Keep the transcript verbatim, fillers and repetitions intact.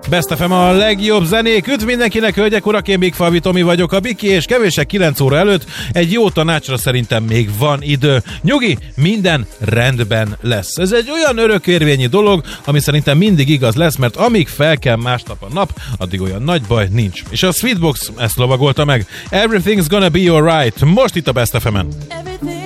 Best ef em a legjobb zenék. Üdv mindenkinek, hölgyek, urak, én Big Fabi Tomi vagyok, a Biki, és kevések kilenc óra előtt egy jó tanácsra szerintem még van idő. Nyugi, minden rendben lesz. Ez egy olyan örökérvényi dolog, ami szerintem mindig igaz lesz, mert amíg fel kell másnap a nap, addig olyan nagy baj nincs. És a Sweetbox ezt lovagolta meg. Everything's gonna be alright. Most itt a Best ef emen.